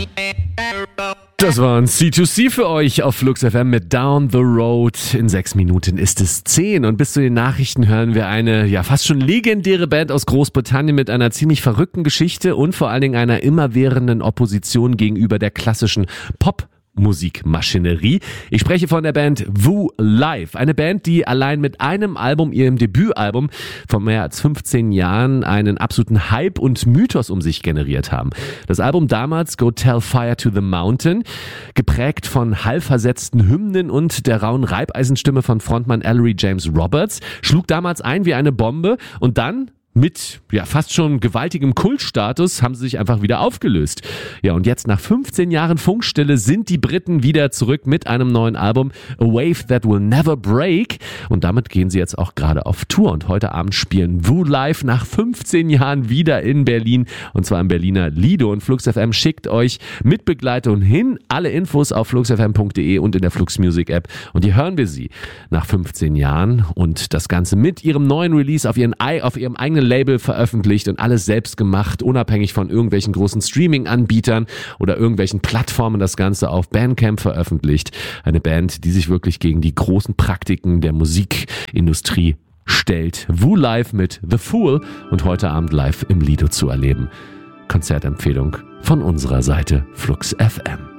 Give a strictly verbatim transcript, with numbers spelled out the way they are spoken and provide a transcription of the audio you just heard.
Das war ein C zwei C für euch auf Flux F M mit Down the Road. In sechs Minuten ist es zehn und bis zu den Nachrichten hören wir eine ja fast schon legendäre Band aus Großbritannien mit einer ziemlich verrückten Geschichte und vor allen Dingen einer immerwährenden Opposition gegenüber der klassischen Pop- Musikmaschinerie. Ich spreche von der Band Woo Live. Eine Band, die allein mit einem Album, ihrem Debütalbum, vor mehr als fünfzehn Jahren einen absoluten Hype und Mythos um sich generiert haben. Das Album damals, Go Tell Fire to the Mountain, geprägt von hallversetzten Hymnen und der rauen Reibeisenstimme von Frontmann Ellery James Roberts, schlug damals ein wie eine Bombe und dann mit ja fast schon gewaltigem Kultstatus haben sie sich einfach wieder aufgelöst. Ja, und jetzt nach fünfzehn Jahren Funkstille sind die Briten wieder zurück mit einem neuen Album, A Wave That Will Never Break. Und damit gehen sie jetzt auch gerade auf Tour. Und heute Abend spielen Woo Live nach fünfzehn Jahren wieder in Berlin. Und zwar im Berliner Lido. Und Flux F M schickt euch mit Begleitung hin. Alle Infos auf flux f m punkt d e und in der Flux Music App. Und hier hören wir sie nach fünfzehn Jahren. Und das Ganze mit ihrem neuen Release auf, ihren, auf ihrem eigenen Label veröffentlicht und alles selbst gemacht, unabhängig von irgendwelchen großen Streaming-Anbietern oder irgendwelchen Plattformen, das Ganze auf Bandcamp veröffentlicht. Eine Band, die sich wirklich gegen die großen Praktiken der Musikindustrie stellt. Woo Live mit The Fool und heute Abend live im Lido zu erleben. Konzertempfehlung von unserer Seite Flux F M.